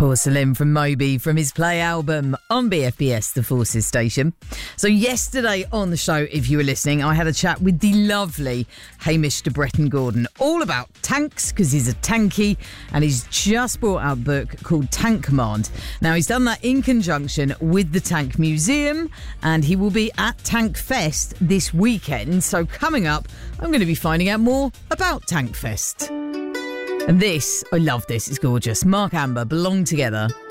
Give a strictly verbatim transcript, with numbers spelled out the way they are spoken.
Porcelain from Moby from his Play album on B F B S, the Forces station. So yesterday on the show, if you were listening, I had a chat with the lovely Hamish de Bretton Gordon all about tanks, because he's a tanky and he's just brought out a book called Tank Command. Now, he's done that in conjunction with the Tank Museum, and he will be at Tank Fest this weekend. So coming up, I'm going to be finding out more about Tank Fest. And this, I love this, it's gorgeous. Mark Amber, Belong Together.